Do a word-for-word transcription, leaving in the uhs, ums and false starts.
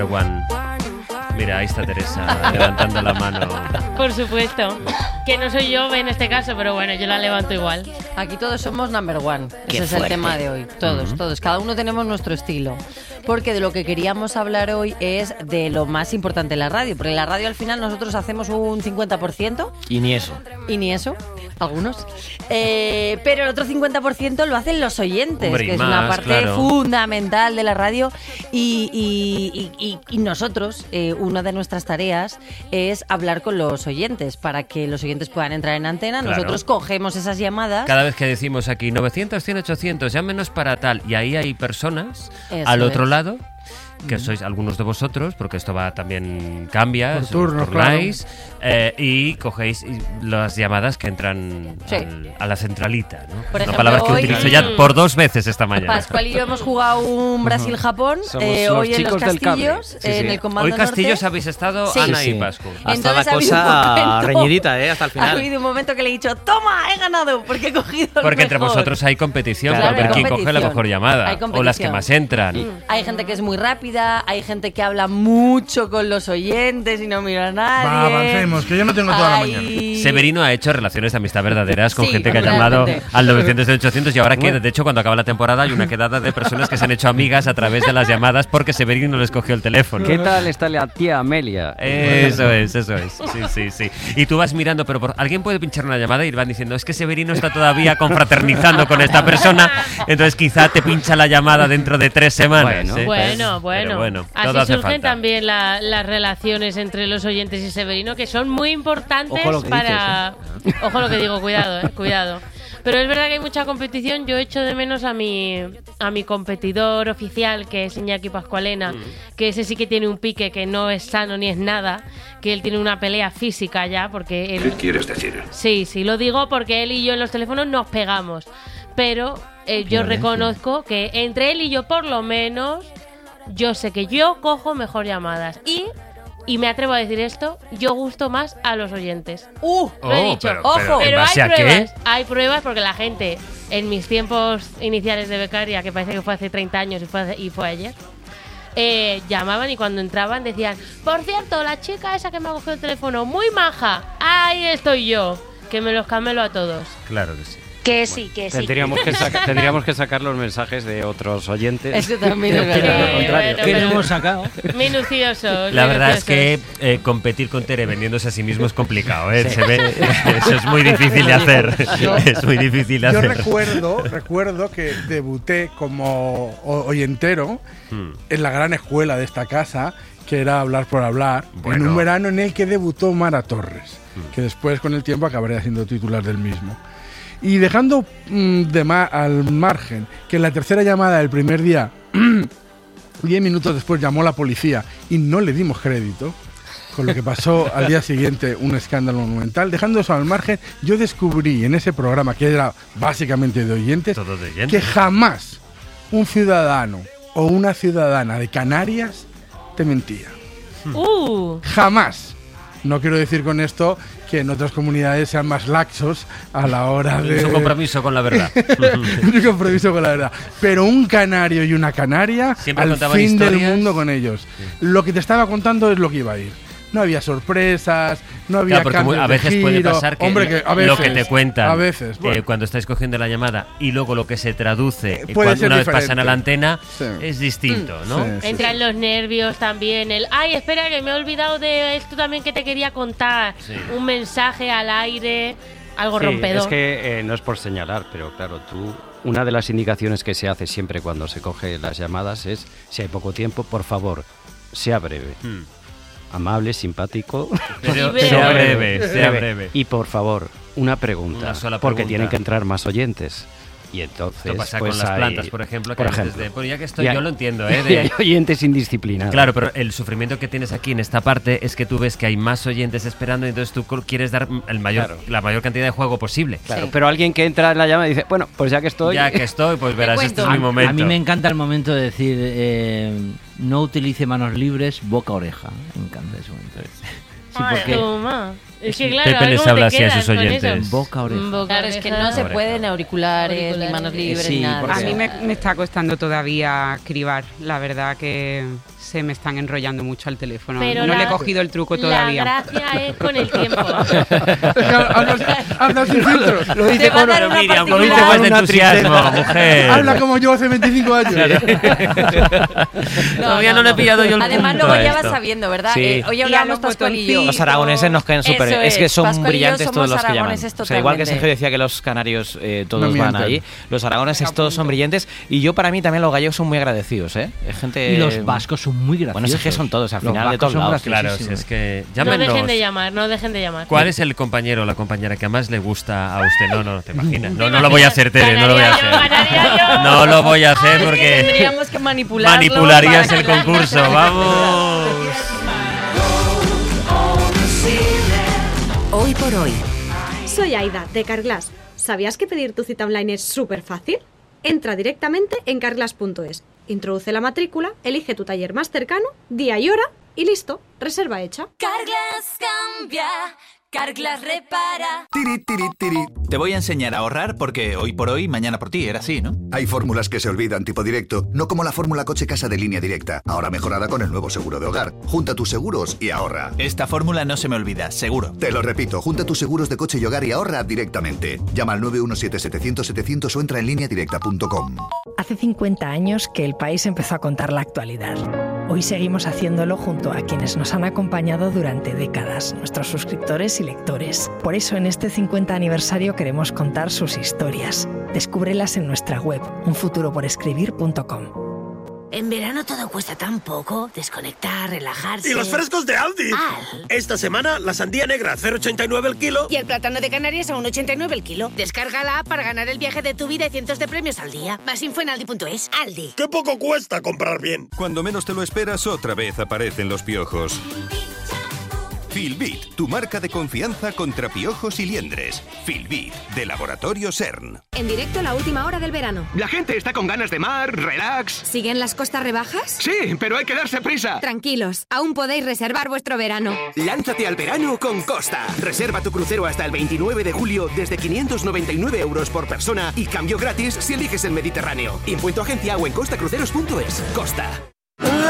One. Mira, ahí está Teresa levantando la mano. Por supuesto. Que no soy yo en este caso, pero bueno, yo la levanto igual. Aquí todos somos number one. Qué Ese es fuerte. el tema de hoy. Todos, uh-huh. todos. Cada uno tenemos nuestro estilo. Porque de lo que queríamos hablar hoy es de lo más importante en la radio. Porque en la radio al final nosotros hacemos un cincuenta por ciento. Y ni eso. Y ni eso. Algunos. Eh, pero el otro cincuenta por ciento lo hacen los oyentes. Hombre, que es más, una parte claro. fundamental de la radio. Y, y, y, y, y nosotros, eh, una de nuestras tareas es hablar con los oyentes. Para que los oyentes puedan entrar en antena. Claro. Nosotros cogemos esas llamadas. Cada vez que decimos aquí novecientos, cien, ochocientos, llámenos para tal, y ahí hay personas Eso al otro es. lado, que sois algunos de vosotros, porque esto va también cambia, Por os turnos, turnáis, eh, y cogéis las llamadas que entran Sí. al, a la centralita, ¿no? Por Una ejemplo, palabra que hoy- utilizo ya por dos veces esta mañana. Pascual y yo hemos jugado un Brasil-Japón Somos eh, los hoy en los chicos del cable. Castillos, Sí, eh, sí. en el Comando Hoy Castillos Norte. habéis estado, Sí. Ana Sí, y sí. Pascu. Hasta Entonces la ha habido cosa un momento- reñidita, ¿eh? Hasta el Ha final. habido un momento que le he dicho, ¡toma, he ganado! Porque he cogido el Porque entre mejor. vosotros hay competición, Claro, para ver hay quién coge la competición. mejor llamada, Hay o las que competición. más entran. Mm. Hay gente que es muy rápida, hay gente que habla mucho con los oyentes y no mira a nadie. Va, avancemos, que yo no tengo toda la Hay- mañana. Severino ha hecho relaciones de amistad verdaderas con Sí, gente que ha llamado totalmente. al novecientos y ochocientos, y ahora queda. De hecho, cuando acaba la temporada hay una quedada de personas que se han hecho amigas a través de las llamadas porque Severino les cogió el teléfono. ¿Qué tal está la tía Amelia? Eso es, eso es. Sí, sí, sí. Y tú vas mirando, pero por, alguien puede pinchar una llamada y van diciendo, es que Severino está todavía confraternizando con esta persona, entonces quizá te pincha la llamada dentro de tres semanas. Bueno, ¿eh? Bueno, bueno. Pero bueno, Así todo hace surgen falta. también la- las relaciones entre los oyentes y Severino, que son muy importantes Ojo lo que para... Ojo lo que digo, cuidado, eh, cuidado. Pero es verdad que hay mucha competición. Yo echo de menos a mi a mi competidor oficial, que es Iñaki Pascualena, que ese sí que tiene un pique que no es sano ni es nada, que él tiene una pelea física ya, porque él... ¿Qué quieres decir? Sí, sí, lo digo porque él y yo en los teléfonos nos pegamos. Pero eh, yo reconozco que entre él y yo, por lo menos, yo sé que yo cojo mejor llamadas. Y, y me atrevo a decir esto, yo gusto más a los oyentes. ¡Uh! Lo he Oh, dicho. pero- Ojo. pero ¿en Pero base hay a qué? pruebas, hay pruebas porque la gente, en mis tiempos iniciales de becaria, que parece que fue hace treinta años y fue, hace- y fue ayer, eh, llamaban y cuando entraban decían, por cierto, la chica esa que me ha cogido el teléfono, muy maja, ahí estoy yo, que me los camelo a todos. Claro que sí. Que sí, que sí. Tendríamos que, saca- tendríamos que sacar los mensajes de otros oyentes. Eso también es Sí, verdad. Al contrario. bueno, ¿Qué pero- no hemos sacado? Minuciosos. La verdad es minuciosos. que eh, competir con Tere vendiéndose a sí mismo es complicado, ¿eh? Se ve, eso es muy difícil de hacer. Es muy difícil de Yo hacer. recuerdo, recuerdo que debuté como o- oyentero Hmm. en la gran escuela de esta casa, que era Hablar por Hablar, Bueno. en un verano en el que debutó Mara Torres, que después con el tiempo acabaría siendo titular del mismo. Y dejando mm, de ma- al margen que en la tercera llamada del primer día, diez minutos después llamó la policía y no le dimos crédito, con lo que pasó al día siguiente un escándalo monumental. Dejando eso al margen, yo descubrí en ese programa, que era básicamente de oyentes, Todo de oyentes. que jamás un ciudadano o una ciudadana de Canarias te mentía. Uh, Jamás. No quiero decir con esto que en otras comunidades sean más laxos a la hora de... Es un compromiso con la verdad. un compromiso con la verdad. Pero un canario y una canaria, Siempre al contaban fin del historias. mundo con ellos. Lo que te estaba contando es lo que iba a ir. No había sorpresas, no había Claro, porque cambios a de veces puede giro. pasar que, Hombre, que a veces, lo que te cuentan a veces, eh, bueno. cuando estáis cogiendo la llamada y luego lo que se traduce Puede cuando ser una vez diferente. pasan a la antena Sí. es distinto, ¿no? Sí, sí. entran los nervios también. El, ay, espera, que me he olvidado de esto también que te quería contar. Sí. Un mensaje al aire, algo Sí, rompedor. es que eh, no es por señalar, pero claro, tú, una de las indicaciones que se hace siempre cuando se coge las llamadas es, si hay poco tiempo, por favor, sea breve. Hmm. Amable, simpático, Pero, Sí, sea breve. breve, sea breve. Y por favor, una pregunta, Una sola porque pregunta. tienen que entrar más oyentes. Y entonces, Esto pasa pues con las hay- plantas, por ejemplo. Que por antes ejemplo. de- bueno, ya que estoy, Y hay- yo lo entiendo, ¿eh? y hay De- oyentes indisciplinados. Claro, pero el sufrimiento que tienes aquí en esta parte es que tú ves que hay más oyentes esperando y entonces tú co- quieres dar el mayor, Claro. la mayor cantidad de juego posible. Claro, Sí. pero alguien que entra en la llamada y dice, bueno, pues ya que estoy... Ya que estoy, pues verás, este cuento. es mi A- momento. A mí me encanta el momento de decir, eh, no utilice manos libres, boca-oreja. Me encanta ese momento. Sí, Ay, porque toma. Es que claro, Pepe a ver les cómo habla te así a quedas sus con eso. oyentes. boca-oreja. Boca, Claro, es que oreja. no se Oreja. pueden auriculares, ni Auriculares. manos libres, Sí, ni nada. porque- A mí me, me está costando todavía cribar, la verdad que se me están enrollando mucho al teléfono. Pero no la- le he cogido el truco todavía. La gracia es con el tiempo. habla, habla sin filtros. Lo dice con Pero Miriam, con un particular. poco de Una entusiasmo, mujer. Habla como yo hace veinticinco años. Todavía no, le he pillado yo el Además, punto luego a ya vas esto. sabiendo, ¿verdad? Sí. Eh, hoy Y a hablábamos los Pascual y yo. botoncitos. Los aragoneses nos caen súper. Eso Es que es. son Pascual y yo brillantes somos todos los que llaman. aragoneses O sea, igual que totalmente. Sergio decía que los canarios eh, todos No van mienten. allí, los aragoneses todos son brillantes. Y yo, para mí, también los gallegos son muy agradecidos, ¿eh? Es gente. Y los vascos son muy graciosos. Bueno, es que son todos, al Los final, de vascos todos son lados. Claro, si graciosísimos. es que No llámenos. dejen de llamar, no dejen de llamar. ¿Cuál es el compañero o la compañera que más le gusta a usted? No, no, no te imaginas. No, no lo voy a hacer, Tere, no lo voy a Ganaría yo, hacer. ganaría yo. No lo voy a hacer porque Tendríamos que manipularlo manipularías para el que la- concurso. Vamos. Hoy por hoy. Soy Aida, de Carglass. ¿Sabías que pedir tu cita online es súper fácil? Entra directamente en carglass punto es, introduce la matrícula, elige tu taller más cercano, día y hora y listo, reserva hecha. Carglass cambia, Carglass repara. Tiri, tiri, tiri. Te voy a enseñar a ahorrar porque hoy por hoy, mañana por ti, era así, ¿no? Hay fórmulas que se olvidan tipo directo, no como la fórmula coche-casa de Línea Directa, ahora mejorada con el nuevo seguro de hogar. Junta tus seguros y ahorra. Esta fórmula no se me olvida, seguro. Te lo repito, junta tus seguros de coche y hogar y ahorra directamente. Llama al nueve uno siete, setecientos, setecientos o entra en línea directa punto com. Hace cincuenta años que El País empezó a contar la actualidad. Hoy seguimos haciéndolo junto a quienes nos han acompañado durante décadas, nuestros suscriptores y lectores. Por eso en este cincuenta aniversario queremos contar sus historias. Descúbrelas en nuestra web, un futuro por escribir punto com. En verano todo cuesta tan poco. Desconectar, relajarse. ¡Y los frescos de Aldi! Al. Esta semana, la sandía negra a cero coma ochenta y nueve el kilo. Y el plátano de Canarias a uno coma ochenta y nueve el kilo. Descarga la app para ganar el viaje de tu vida y cientos de premios al día. Más info en aldi punto es. Aldi. ¡Qué poco cuesta comprar bien! Cuando menos te lo esperas, otra vez aparecen los piojos. Filbit, tu marca de confianza contra piojos y liendres. Filbit, de Laboratorio CERN. En directo la última hora del verano. La gente está con ganas de mar, relax. ¿Siguen las costas rebajas? Sí, pero hay que darse prisa. Tranquilos, aún podéis reservar vuestro verano. Lánzate al verano con Costa. Reserva tu crucero hasta el veintinueve de julio desde quinientos noventa y nueve euros por persona y cambio gratis si eliges el Mediterráneo. Impuesto agencia o en costacruceros punto es. Costa.